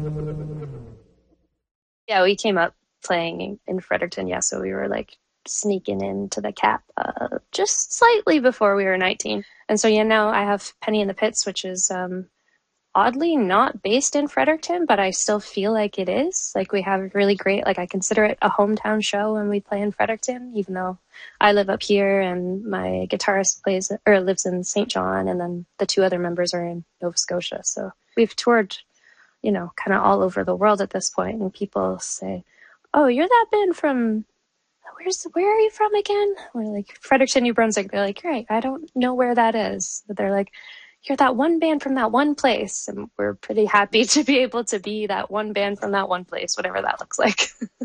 Yeah, we came up playing in Fredericton, yeah, so we were like sneaking into the cap just slightly before we were 19. And so, yeah, now I have Penny in the Pits, which is oddly not based in Fredericton, but I still feel like it is. Like we have really great, like I consider it a hometown show when we play in Fredericton, even though I live up here and my guitarist plays or lives in St. John, and then the two other members are in Nova Scotia. So we've toured, kind of all over the world at this point, and people say, "Oh, you're that band from where are you from again?" We're like, "Fredericton, New Brunswick." They're like, "Right, I don't know where that is." But they're like, "You're that one band from that one place." And we're pretty happy to be able to be that one band from that one place, whatever that looks like.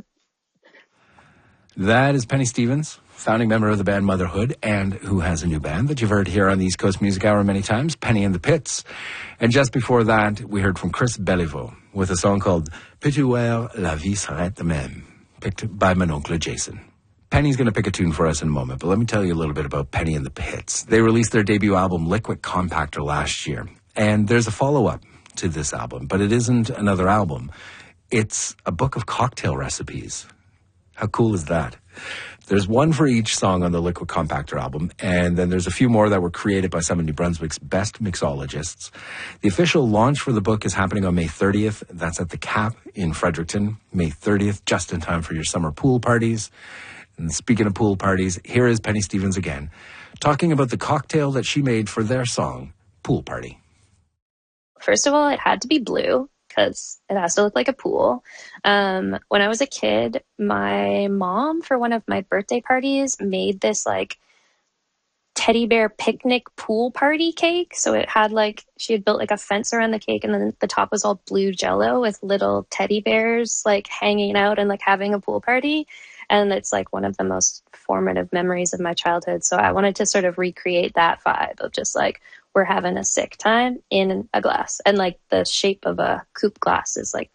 That is Penny Stevens, founding member of the band Motherhood, and who has a new band that you've heard here on the East Coast Music Hour many times, Penny in the Pits. And just before that, we heard from Chris Beliveau with a song called Peux-tu voir la vie s'arrête de même, picked by mon oncle Jason. Penny's going to pick a tune for us in a moment, but let me tell you a little bit about Penny in the Pits. They released their debut album, Liquid Compactor, last year. And there's a follow-up to this album, but it isn't another album. It's a book of cocktail recipes. How cool is that? There's one for each song on the Liquid Compactor album, and then there's a few more that were created by some of New Brunswick's best mixologists. The official launch for the book is happening on May 30th. That's at the Cap in Fredericton, May 30th, just in time for your summer pool parties. And speaking of pool parties, here is Penny Stevens again, talking about the cocktail that she made for their song, Pool Party. First of all, it had to be blue because it has to look like a pool. When I was a kid, my mom, for one of my birthday parties, made this like teddy bear picnic pool party cake. So it had she had built like a fence around the cake, and then the top was all blue jello with little teddy bears like hanging out and like having a pool party. And it's like one of the most formative memories of my childhood. So I wanted to sort of recreate that vibe of just like, we're having a sick time in a glass. And like the shape of a coupe glass is like